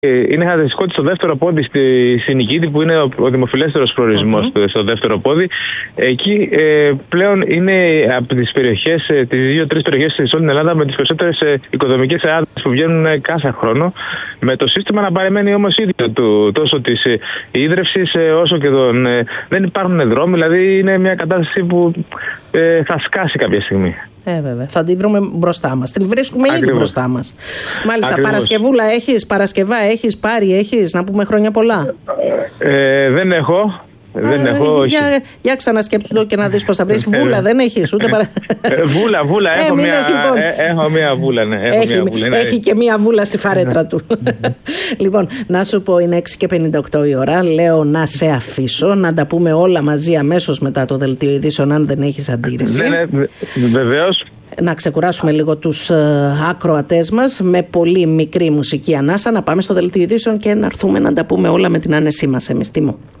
Είναι χαρακτηριστικό ότι στο δεύτερο πόδι, στη Νικήτη, που είναι ο δημοφιλέστερος προορισμός στο δεύτερο πόδι, εκεί πλέον είναι από τις περιοχές, τις 2-3 περιοχές σε όλη την Ελλάδα με τις περισσότερες οικοδομικές άδειες που βγαίνουν κάθε χρόνο. Με το σύστημα να παραμένει όμως ίδιο του, τόσο της ίδρευσης όσο και δεν υπάρχουν δρόμοι, δηλαδή είναι μια κατάσταση που θα σκάσει κάποια στιγμή. Βέβαια. Θα την βρούμε μπροστά μας. Την βρίσκουμε ήδη μπροστά μας. Μάλιστα. Ακριβώς. Παρασκευούλα έχεις, Παρασκευά έχεις, Πάρη έχεις, να πούμε χρόνια πολλά. Δεν έχω. Δεν έχω, για ξανασκέψου το και να δεις πώς θα βρεις. Βούλα δεν έχεις ούτε Βούλα, έχω μία βούλα, ναι. Έχει και μία βούλα στη φαρέτρα του. Λοιπόν, να σου πω, είναι 6:58 η ώρα. Λέω να σε αφήσω, να τα πούμε όλα μαζί αμέσως μετά το δελτίο ειδήσεων, αν δεν έχεις αντίρρηση. Ναι, βεβαίως. Να ξεκουράσουμε λίγο τους ακροατές μας με πολύ μικρή μουσική ανάσα, να πάμε στο δελτίο ειδήσεων και να έρθουμε να τα πούμε όλα με την άνεσή μας εμείς. Τίμω.